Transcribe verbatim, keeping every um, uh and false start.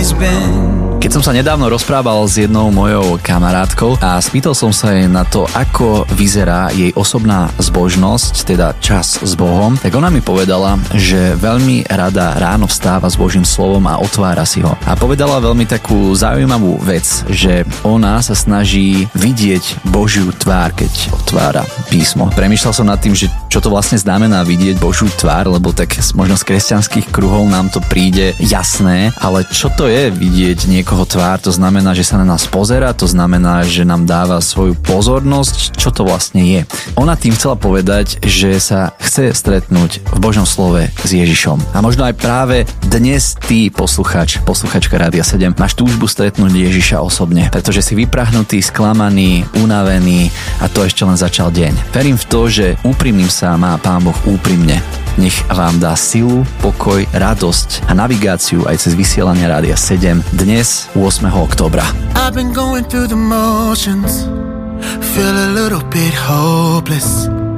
he's been. Keď som sa nedávno rozprával s jednou mojou kamarátkou a spýtal som sa jej na to, ako vyzerá jej osobná zbožnosť, teda čas s Bohom, tak ona mi povedala, že veľmi rada ráno vstáva s Božím slovom a otvára si ho. A povedala veľmi takú zaujímavú vec, že ona sa snaží vidieť Božiu tvár, keď otvára písmo. Premýšľal som nad tým, že čo to vlastne znamená vidieť Božiu tvár, lebo tak možno z kresťanských kruhov nám to príde jasné, ale čo to je vidieť niekoho tvár? To znamená, že sa na nás pozerá, to znamená, že nám dáva svoju pozornosť, čo to vlastne je. Ona tým chcela povedať, že sa chce stretnúť v Božom slove s Ježišom. A možno aj práve dnes ty, posluchač, posluchačka Rádia sedem, máš túžbu stretnúť Ježiša osobne, pretože si vyprahnutý, sklamaný, unavený a to ešte len začal deň. Verím v to, že úprimným sa má Pán Boh úprimne. Nech vám dá silu, pokoj, radosť a navigáciu aj cez vysielanie Rádia sedem dnes ôsmeho októbra. I've been going through the motions, feel a little bit hopeless.